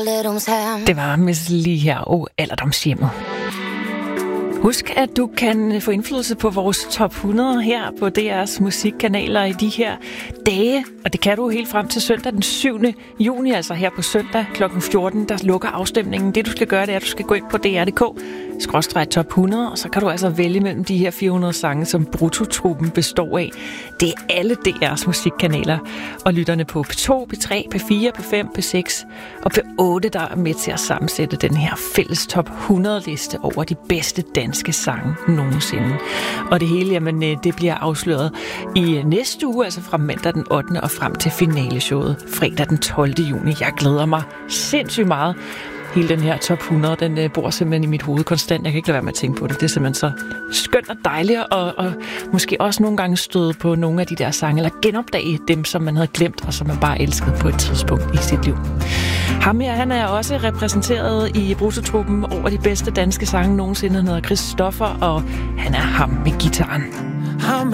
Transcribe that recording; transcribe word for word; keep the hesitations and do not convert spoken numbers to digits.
Det var Miss Li her og Alderdomshjemmet. Husk, at du kan få indflydelse på vores top hundrede her på D R's musikkanaler i de her dage. Og det kan du helt frem til søndag den syvende juni, altså her på søndag klokken fjorten, der lukker afstemningen. Det du skal gøre, det er, at du skal gå ind på d r punktum d k skråstreg top hundrede, og så kan du altså vælge mellem de her fire hundrede sange, som Bruttotruppen består af. Det er alle D R's musikkanaler, og lytterne på P to, P tre, P fire, P fem, P seks og P otte, der er med til at sammensætte den her fælles top hundrede-liste over de bedste danske sange nogensinde. Og det hele, jamen, det bliver afsløret i næste uge, altså fra mandag den ottende og frem til finaleshowet fredag den tolvte juni. Jeg glæder mig sindssygt meget. Hele den her top hundrede, den bor simpelthen i mit hoved konstant. Jeg kan ikke lade være med at tænke på det. Det er simpelthen så skønt og dejligt, og, og måske også nogle gange støde på nogle af de der sange, eller genopdage dem, som man havde glemt, og som man bare elskede på et tidspunkt i sit liv. Ham her, han er også repræsenteret i Bruttotruppen over de bedste danske sange nogensinde. Han hedder Christoffer, og han er ham med gitaren.